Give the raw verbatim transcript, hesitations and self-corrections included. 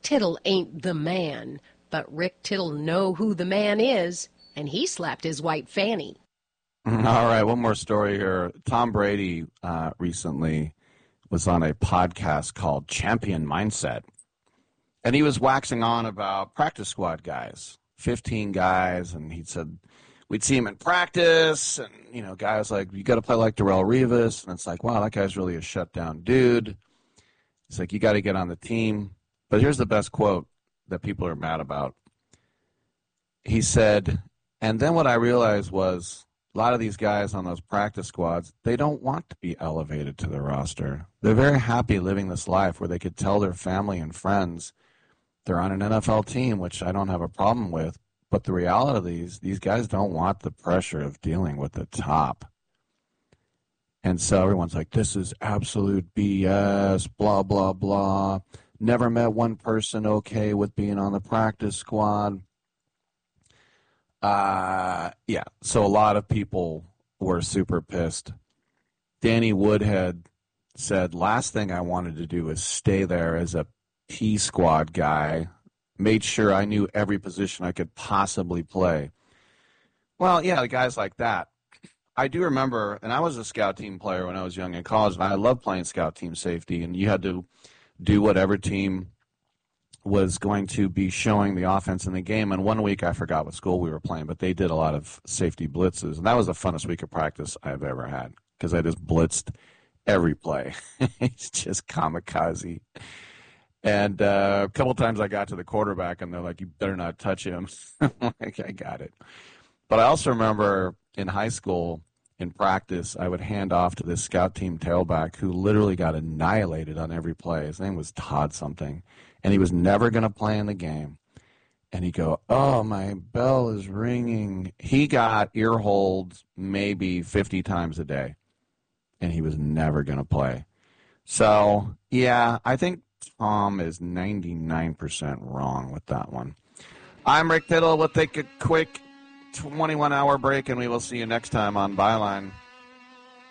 Tittle ain't the man, but Rick Tittle know who the man is, and he slapped his white fanny. All right, one more story here. Tom Brady uh, recently was on a podcast called Champion Mindset, and he was waxing on about practice squad guys, fifteen guys, and he said we'd see him in practice, and, you know, guys like, you got to play like Darrelle Revis, and it's like, wow, that guy's really a shutdown dude. It's like, you got to get on the team. But here's the best quote that people are mad about. He said, and then what I realized was, a lot of these guys on those practice squads, they don't want to be elevated to the roster. They're very happy living this life where they could tell their family and friends they're on an N F L team, which I don't have a problem with. But the reality of these, these guys don't want the pressure of dealing with the top. And so everyone's like, this is absolute B S, blah, blah, blah. Never met one person okay with being on the practice squad. Uh, yeah, so a lot of people were super pissed. Danny Woodhead said, last thing I wanted to do is stay there as a P squad guy. Made sure I knew every position I could possibly play. Well, yeah, the guys like that. I do remember, and I was a scout team player when I was young in college, and I loved playing scout team safety, and you had to do whatever team was going to be showing the offense in the game. And one week, I forgot what school we were playing, but they did a lot of safety blitzes. And that was the funnest week of practice I've ever had because I just blitzed every play. It's just kamikaze. And uh, a couple times I got to the quarterback, and they're like, you better not touch him. I'm like, I got it. But I also remember in high school, in practice, I would hand off to this scout team tailback who literally got annihilated on every play. His name was Todd something. And he was never going to play in the game. And he'd go, oh, my bell is ringing. He got ear holed maybe fifty times a day. And he was never going to play. So, yeah, I think Tom is ninety-nine percent wrong with that one. I'm Rick Tittle. We'll take a quick twenty-one hour break, and we will see you next time on Byline.